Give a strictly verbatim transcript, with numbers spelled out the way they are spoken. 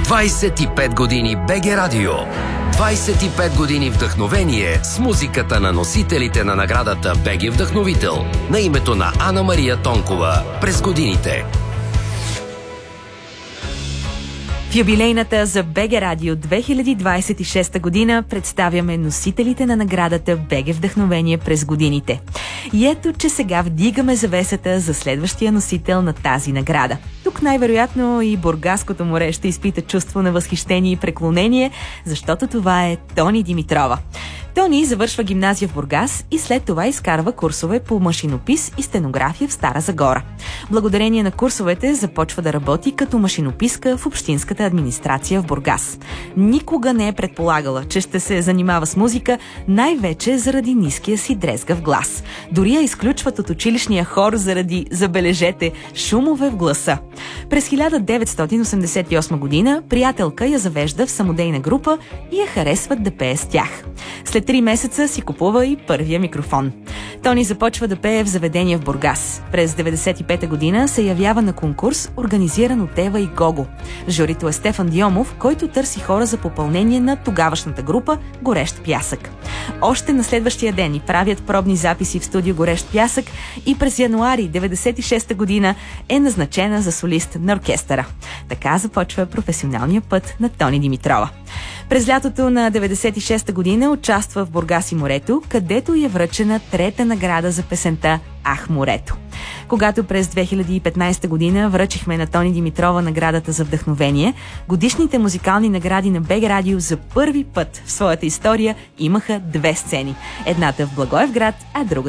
двайсет и пет години БГ Радио. двайсет и пет години вдъхновение с музиката на носителите на наградата БГ Вдъхновител на името на Ана Мария Тонкова през годините. В юбилейната за БГ Радио две хиляди двайсет и шеста година представяме носителите на наградата БГ Вдъхновение през годините. И ето, че сега вдигаме завесата за следващия носител на тази награда. Тук най-вероятно и Бургаското море ще изпита чувство на възхищение и преклонение, защото това е Тони Димитрова. Тони завършва гимназия в Бургас и след това изкарва курсове по машинопис и стенография в Стара Загора. Благодарение на курсовете започва да работи като машинописка в общинската администрация в Бургас. Никога не е предполагала, че ще се занимава с музика, най-вече заради ниския си дрезгав глас. Дори я изключват от училищния хор заради, забележете, шумове в гласа. През хиляда деветстотин осемдесет и осма година приятелка я завежда в самодейна група и я харесват да пее с тях. След три месеца си купува и първия микрофон. Тони започва да пее в заведения в Бургас. През деветдесет и пета година се явява на конкурс, организиран от Ева и Гого. Журито е Стефан Диомов, който търси хора за попълнение на тогавашната група Горещ пясък. Още на следващия ден и правят пробни записи в студио Горещ пясък и през януари деветдесет и шеста година е назначена за солист на оркестъра. Така започва професионалния път на Тони Димитрова. През лятото на деветдесет и шеста година участва в Бургас и морето, където е връчена трета награда за песента «Ах, морето». Когато през две хиляди и петнайсета година връчихме на Тони Димитрова наградата за вдъхновение, годишните музикални награди на БГ Радио за първи път в своята история имаха две сцени. Едната в Благоевград, а друга